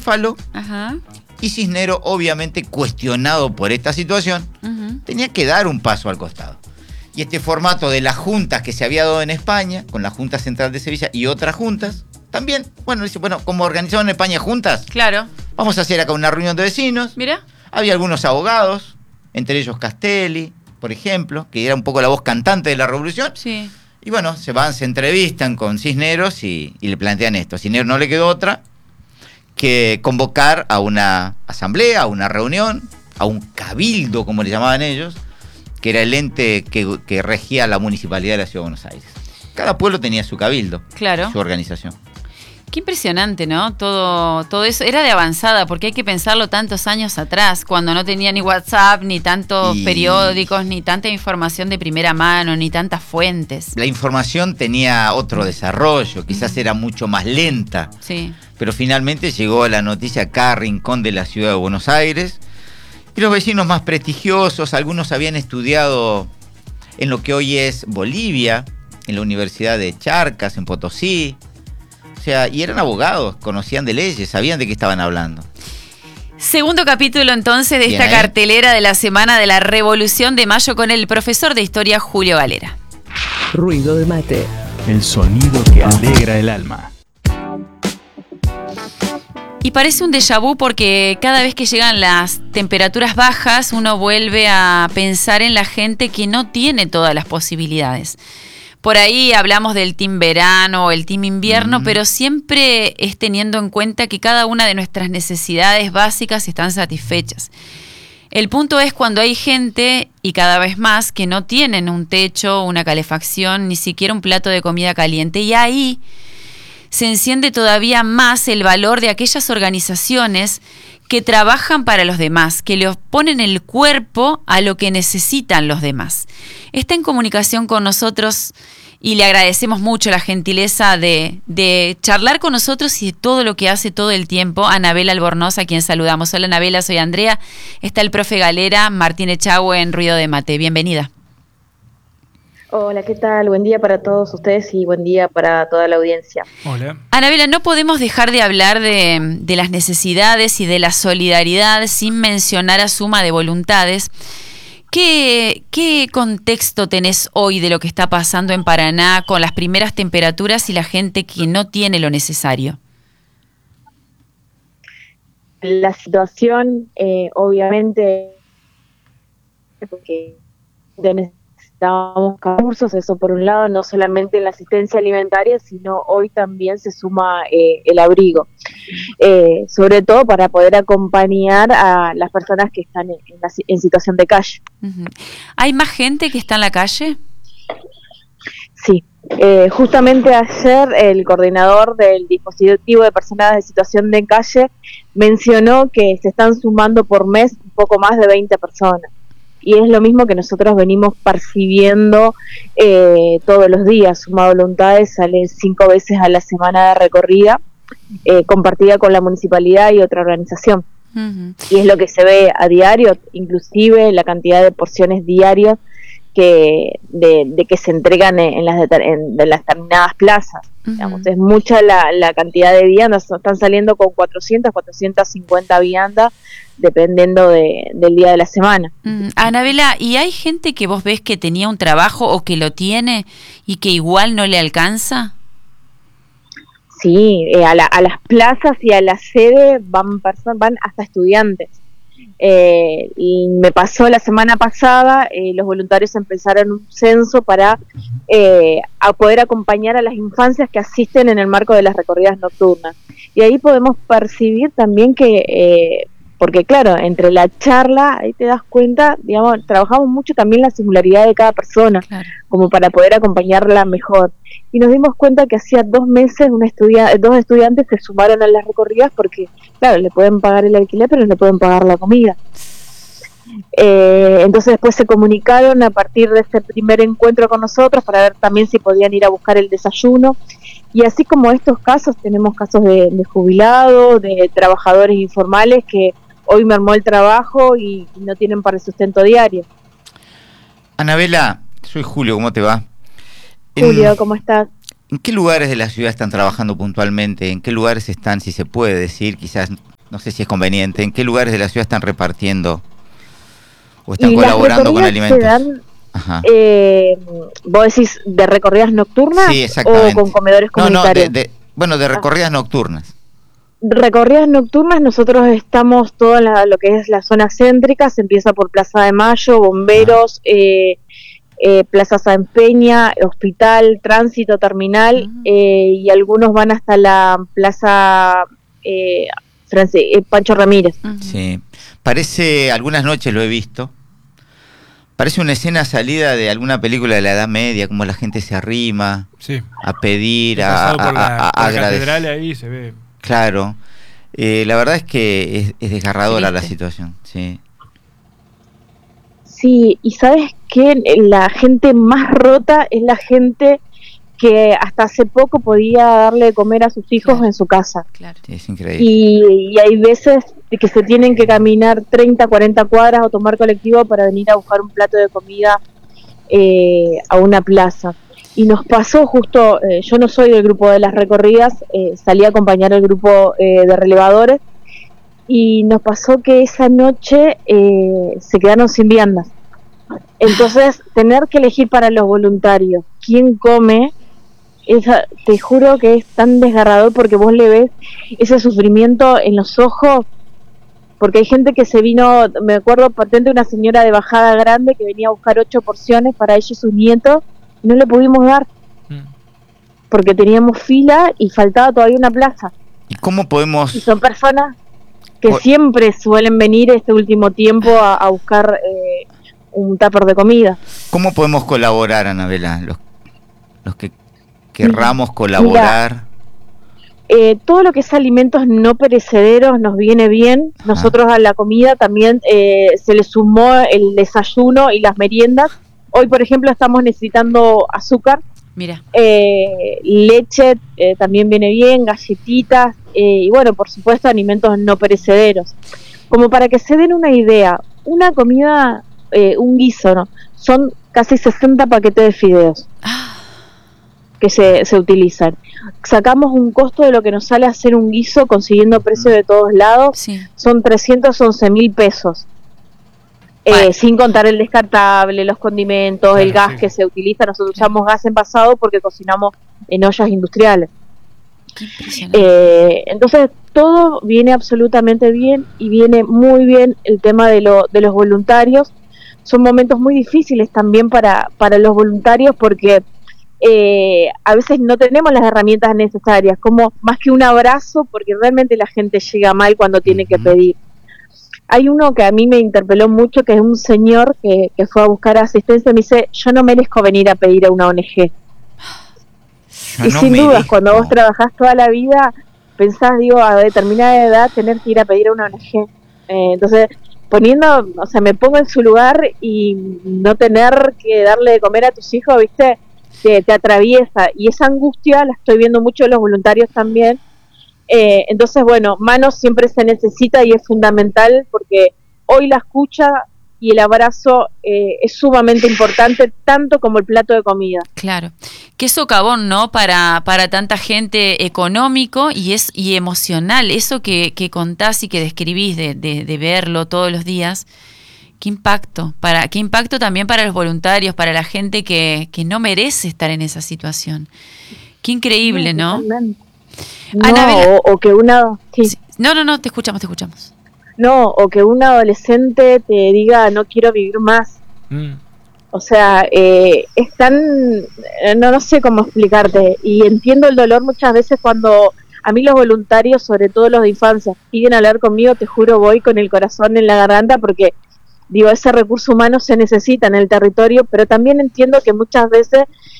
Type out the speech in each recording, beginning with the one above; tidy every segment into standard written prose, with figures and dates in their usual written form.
acéfalo. Ajá. Y Cisneros, obviamente cuestionado por esta situación, tenía que dar un paso al costado. Y este formato de las juntas que se había dado en España, con la Junta Central de Sevilla y otras juntas, también, dice, como organizaron en España juntas, claro, vamos a hacer acá una reunión de vecinos. Mira. Había algunos abogados, entre ellos Castelli, por ejemplo, que era un poco la voz cantante de la revolución. Sí. Y se entrevistan con Cisneros y le plantean esto. A Cisneros no le quedó otra que convocar a una asamblea, a una reunión, a un cabildo, como le llamaban ellos, que era el ente que regía la municipalidad de la Ciudad de Buenos Aires. Cada pueblo tenía su cabildo, claro, su organización. Qué impresionante, ¿no? Todo eso era de avanzada, porque hay que pensarlo tantos años atrás, cuando no tenía ni WhatsApp, ni tantos periódicos, ni tanta información de primera mano, ni tantas fuentes. La información tenía otro desarrollo, quizás era mucho más lenta. Sí. Pero finalmente llegó la noticia a cada rincón de la Ciudad de Buenos Aires. Y los vecinos más prestigiosos, algunos habían estudiado en lo que hoy es Bolivia, en la Universidad de Charcas, en Potosí. Y eran abogados, conocían de leyes, sabían de qué estaban hablando. Segundo capítulo entonces de esta cartelera de la Semana de la Revolución de Mayo con el profesor de Historia Julio Galera. Ruido de mate. El sonido que alegra el alma. Y parece un déjà vu porque cada vez que llegan las temperaturas bajas uno vuelve a pensar en la gente que no tiene todas las posibilidades. Por ahí hablamos del team verano o el team invierno, pero siempre es teniendo en cuenta que cada una de nuestras necesidades básicas están satisfechas. El punto es cuando hay gente, y cada vez más, que no tienen un techo, una calefacción, ni siquiera un plato de comida caliente. Y ahí se enciende todavía más el valor de aquellas organizaciones que trabajan para los demás, que le ponen el cuerpo a lo que necesitan los demás. Está en comunicación con nosotros y le agradecemos mucho la gentileza de charlar con nosotros y de todo lo que hace todo el tiempo Anabela Albornoz, a quien saludamos. Hola Anabela, soy Andrea. Está el profe Galera, Martín Echagüe en Ruido de Mate. Bienvenida. Hola, ¿qué tal? Buen día para todos ustedes y buen día para toda la audiencia. Hola. Anabela, no podemos dejar de hablar de las necesidades y de la solidaridad sin mencionar a Suma de Voluntades. ¿Qué contexto tenés hoy de lo que está pasando en Paraná con las primeras temperaturas y la gente que no tiene lo necesario? La situación, obviamente, porque necesitábamos recursos, eso por un lado, no solamente en la asistencia alimentaria, sino hoy también se suma el abrigo, sobre todo para poder acompañar a las personas que están en situación de calle. ¿Hay más gente que está en la calle? Sí, justamente ayer el coordinador del dispositivo de personas en situación de calle mencionó que se están sumando por mes un poco más de 20 personas. Y es lo mismo que nosotros venimos percibiendo todos los días. Suma Voluntades sale 5 veces a la semana de recorrida, compartida con la municipalidad y otra organización. Y es lo que se ve a diario, inclusive la cantidad de porciones diarias que se entregan en las determinadas plazas. Digamos, es mucha la cantidad de viandas, están saliendo con 450 viandas, dependiendo del día de la semana. Anabela, ¿y hay gente que vos ves que tenía un trabajo o que lo tiene y que igual no le alcanza? Sí, a las plazas y a la sede van hasta estudiantes. Y me pasó la semana pasada, los voluntarios empezaron un censo para a poder acompañar a las infancias que asisten en el marco de las recorridas nocturnas. Y ahí podemos percibir también que, porque claro, entre la charla, ahí te das cuenta, digamos, trabajamos mucho también la singularidad de cada persona, claro, como para poder acompañarla mejor. Y nos dimos cuenta que hacía 2 meses dos estudiantes se sumaron a las recorridas porque, claro, le pueden pagar el alquiler, pero no le pueden pagar la comida. Entonces después se comunicaron a partir de este primer encuentro con nosotros para ver también si podían ir a buscar el desayuno. Y así como estos casos, tenemos casos de jubilados, de trabajadores informales que hoy me armó el trabajo y no tienen para el sustento diario. Anabela, soy Julio, ¿cómo te va? Julio, ¿cómo estás? ¿En qué lugares de la ciudad están trabajando puntualmente? ¿En qué lugares están, si se puede decir, quizás no sé si es conveniente, ¿en qué lugares de la ciudad están repartiendo o están Y las colaborando con recorridas alimentos? se dan, Ajá. ¿vos decís de recorridas nocturnas Sí, exactamente. o con comedores comunitarios? Bueno, de recorridas nocturnas. Recorridas nocturnas, nosotros estamos todo en lo que es la zona céntrica, se empieza por Plaza de Mayo, Bomberos, Plaza San Peña, Hospital, Tránsito, Terminal, y algunos van hasta la Plaza Pancho Ramírez. Sí. Parece, algunas noches lo he visto, parece una escena salida de alguna película de la Edad Media, como la gente se arrima Sí. a pedir, He a pasado por la agradecer. catedral, ahí se ve. Claro. La verdad es que es desgarradora la Triste. situación. Sí. Sí, y sabes que la gente más rota es la gente que hasta hace poco podía darle de comer a sus hijos Claro. en su casa. Claro. Sí, es increíble. Y hay veces que se tienen que caminar 30, 40 cuadras o tomar colectivo para venir a buscar un plato de comida a una plaza. Y nos pasó justo, yo no soy del grupo de las recorridas, salí a acompañar al grupo de relevadores, y nos pasó que esa noche se quedaron sin viandas. Entonces, tener que elegir para los voluntarios quién come, te juro que es tan desgarrador, porque vos le ves ese sufrimiento en los ojos, porque hay gente que se vino, me acuerdo patente, una señora de Bajada Grande que venía a buscar 8 porciones para ella y sus nietos, y no le pudimos dar porque teníamos fila y faltaba todavía una plaza. ¿Y cómo Y podemos, son personas que O- siempre suelen venir este último tiempo a buscar un tupper de comida. cómo podemos colaborar, Anabela? Los que querramos colaborar. Todo lo que es alimentos no perecederos nos viene bien. Ajá. Nosotros a la comida también se le sumó el desayuno y las meriendas. Hoy, por ejemplo, estamos necesitando azúcar, Mira. leche, también viene bien, galletitas, y bueno, por supuesto, alimentos no perecederos. Como para que se den una idea, una comida, un guiso, ¿no? Son casi 60 paquetes de fideos que se utilizan. Sacamos un costo de lo que nos sale hacer un guiso consiguiendo precios de todos lados, Sí. son 311.000 pesos. Bueno. Sin contar el descartable, los condimentos, Claro, el gas sí. que se utiliza. Nosotros usamos gas envasado porque cocinamos en ollas industriales. Qué impresionante. Entonces todo viene absolutamente bien, y viene muy bien el tema de los voluntarios. Son momentos muy difíciles también para los voluntarios, porque a veces no tenemos las herramientas necesarias, como más que un abrazo, porque realmente la gente llega mal cuando tiene que pedir. Hay uno que a mí me interpeló mucho, que es un señor que fue a buscar asistencia, y me dice: yo no merezco venir a pedir a una ONG. Yo Y no sin dudas, merezco. cuando vos trabajás toda la vida, pensás, digo, a determinada edad tener que ir a pedir a una ONG. Entonces, me pongo en su lugar, y no tener que darle de comer a tus hijos, ¿viste? Te atraviesa, y esa angustia la estoy viendo mucho en los voluntarios también. Entonces, bueno, manos siempre se necesita, y es fundamental, porque hoy la escucha y el abrazo es sumamente importante, tanto como el plato de comida. Claro. Qué socavón, ¿no? Para tanta gente, económico y emocional. Eso que contás y que describís de verlo todos los días. Qué impacto. Qué impacto también para los voluntarios, para la gente que no merece estar en esa situación. Qué increíble, ¿no? Totalmente. Anabela. O que una... Sí. Sí. No, te escuchamos. No, o que un adolescente te diga: no quiero vivir más. O sea, es tan... no sé cómo explicarte. Y entiendo el dolor muchas veces cuando a mí los voluntarios, sobre todo los de infancia, piden hablar conmigo. Te juro, voy con el corazón en la garganta, porque digo, ese recurso humano se necesita en el territorio, pero también entiendo que muchas veces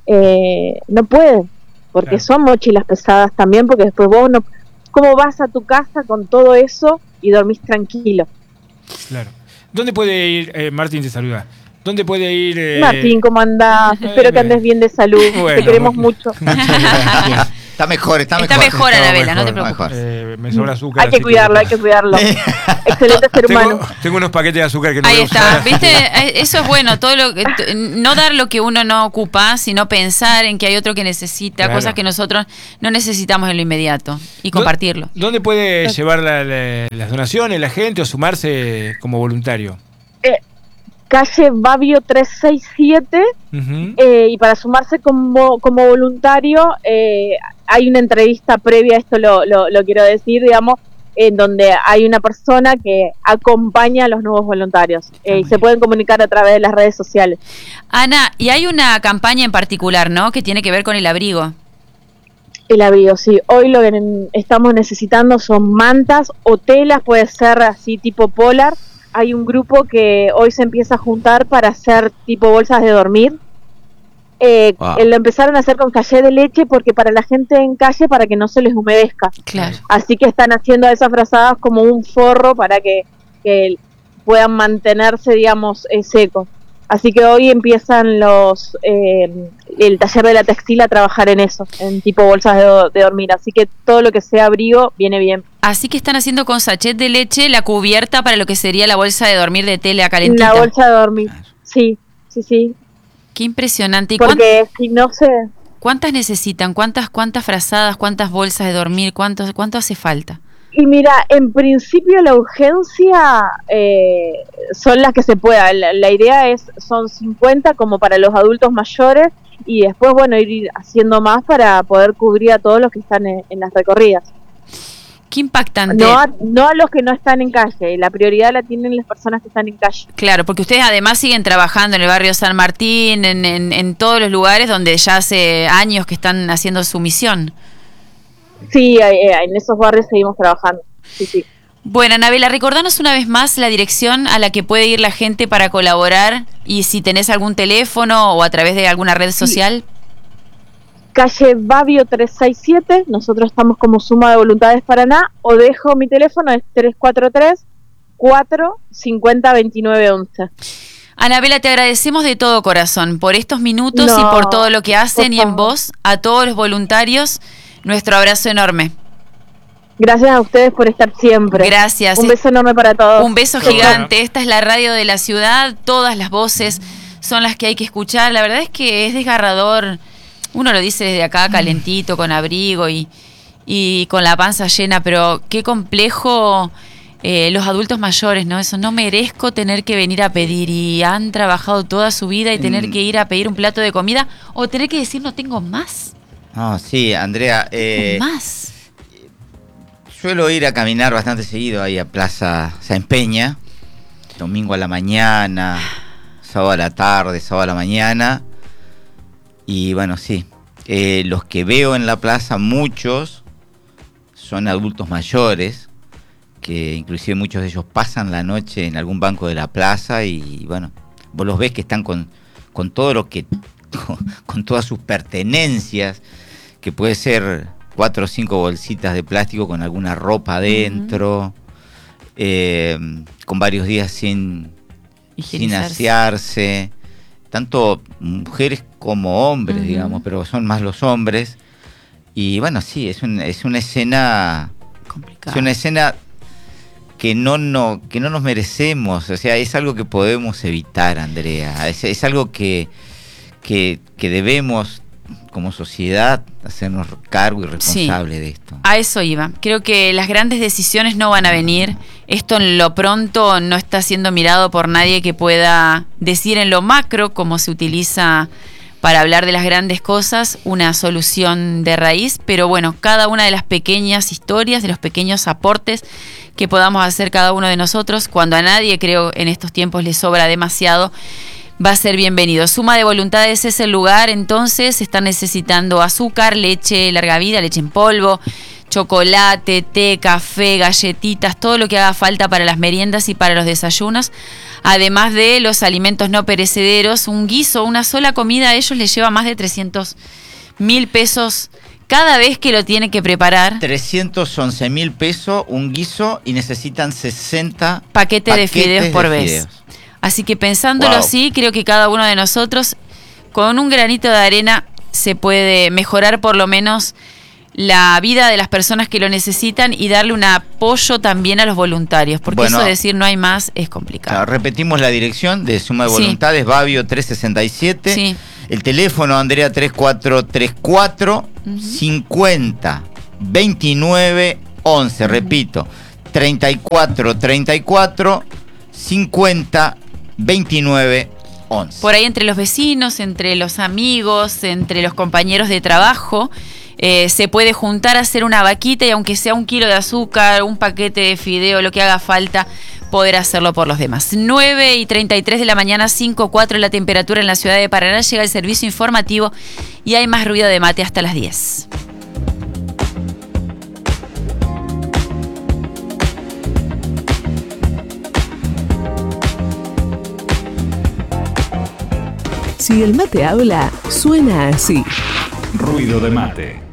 no pueden, porque Claro. son mochilas pesadas también, porque después vos no... ¿Cómo vas a tu casa con todo eso y dormís tranquilo? Claro. ¿Dónde puede ir, Martín te saluda? ¿Dónde puede ir? Martín, ¿cómo andás? Espero que andes bien de salud, Bueno, te queremos mucho. Muchas gracias. Está mejor. Está mejor, Anabela, no te mejor. preocupes. Me sobra azúcar. Hay que cuidarlo. Excelente ser humano. Tengo unos paquetes de azúcar que no Ahí voy a está, usar. ¿viste? Eso es bueno, todo lo que no dar lo que uno no ocupa, sino pensar en que hay otro que necesita, Claro. cosas que nosotros no necesitamos en lo inmediato y compartirlo. ¿Dónde puede llevar las donaciones la gente o sumarse como voluntario? Calle Babio 367, Ujú. y para sumarse como voluntario, hay una entrevista previa, esto lo quiero decir, digamos, en donde hay una persona que acompaña a los nuevos voluntarios. Y se pueden comunicar a través de las redes sociales. Ana, y hay una campaña en particular, ¿no?, que tiene que ver con el abrigo. El abrigo, sí. Hoy lo que estamos necesitando son mantas o telas, puede ser así tipo polar. Hay un grupo que hoy se empieza a juntar para hacer tipo bolsas de dormir. Wow. Lo empezaron a hacer con café de leche porque para la gente en calle, para que no se les humedezca. Claro. Así que están haciendo esas frazadas como un forro para que puedan mantenerse, digamos, secos. Así que hoy empiezan el taller de la textil a trabajar en eso, en tipo bolsas de dormir. Así que todo lo que sea abrigo viene bien. Así que están haciendo con sachet de leche la cubierta para lo que sería la bolsa de dormir de tela calentita. La bolsa de dormir, sí. Qué impresionante. ¿Y Porque si no se... cuántas necesitan? ¿Cuántas frazadas? ¿Cuántas bolsas de dormir? ¿Cuánto hace falta? Y mira, en principio la urgencia son las que se pueda. La idea son 50 como para los adultos mayores y después, bueno, ir haciendo más para poder cubrir a todos los que están en las recorridas. Qué impactante. No a los que no están en calle. La prioridad la tienen las personas que están en calle. Claro, porque ustedes además siguen trabajando en el barrio San Martín, en todos los lugares donde ya hace años que están haciendo su misión. Sí, en esos barrios seguimos trabajando. Sí. Bueno, Anabela, recordanos una vez más la dirección a la que puede ir la gente para colaborar y si tenés algún teléfono o a través de alguna red social. Calle Babio 367, nosotros estamos como Suma de Voluntades Paraná, o dejo mi teléfono, es 343-450-2911. Anabela, te agradecemos de todo corazón por estos minutos y por todo lo que hacen y en vos, a todos los voluntarios, nuestro abrazo enorme. Gracias a ustedes por estar siempre. Gracias. Un beso enorme para todos. Un beso gigante. Esta es la radio de la ciudad, todas las voces son las que hay que escuchar. La verdad es que es desgarrador. Uno lo dice desde acá, calentito, con abrigo y con la panza llena, pero qué complejo los adultos mayores, ¿no? Eso, no merezco tener que venir a pedir y han trabajado toda su vida y tener que ir a pedir un plato de comida o tener que decir no tengo más. No, sí, Andrea. Más. Suelo ir a caminar bastante seguido ahí a Plaza Sáenz Peña, domingo a la mañana, sábado a la tarde, sábado a la mañana. Y bueno, sí, los que veo en la plaza, muchos son adultos mayores, que inclusive muchos de ellos pasan la noche en algún banco de la plaza y bueno, vos los ves que están con todo lo que, con todas sus pertenencias, que puede ser 4 o 5 bolsitas de plástico con alguna ropa adentro, con varios días sin asearse, tanto mujeres como hombres, digamos, pero son más los hombres. Y bueno, sí, es una escena complicada. Es una escena que no nos merecemos, o sea, es algo que podemos evitar, Andrea, es algo que debemos como sociedad hacernos cargo y responsable de esto. A eso iba. Creo que las grandes decisiones no van a venir. Esto en lo pronto no está siendo mirado por nadie que pueda decir en lo macro, como se utiliza para hablar de las grandes cosas, una solución de raíz, pero bueno, cada una de las pequeñas historias, de los pequeños aportes que podamos hacer cada uno de nosotros, cuando a nadie, creo, en estos tiempos le sobra demasiado, va a ser bienvenido. Suma de Voluntades es el lugar, entonces están necesitando azúcar, leche larga vida, leche en polvo, chocolate, té, café, galletitas, todo lo que haga falta para las meriendas y para los desayunos, además de los alimentos no perecederos. Un guiso, una sola comida a ellos les lleva más de 300.000 pesos cada vez que lo tienen que preparar. 311.000 pesos un guiso y necesitan 60 paquetes de fideos por vez. Así que pensándolo así, creo que cada uno de nosotros con un granito de arena se puede mejorar por lo menos la vida de las personas que lo necesitan y darle un apoyo también a los voluntarios, porque eso de decir no hay más es complicado. Claro, repetimos la dirección de Suma de Voluntades, Babio 367. Sí. El teléfono, Andrea, 3434 50 29 11. Repito, 3434 50 29 11. Por ahí entre los vecinos, entre los amigos, entre los compañeros de trabajo, se puede juntar a hacer una vaquita y aunque sea 1 kilo de azúcar, un paquete de fideo, lo que haga falta, poder hacerlo por los demás. 9:33 de la mañana, 5:04 la temperatura en la ciudad de Paraná. Llega el servicio informativo y hay más ruido de mate hasta las 10. Si el mate habla, suena así. Ruido de mate.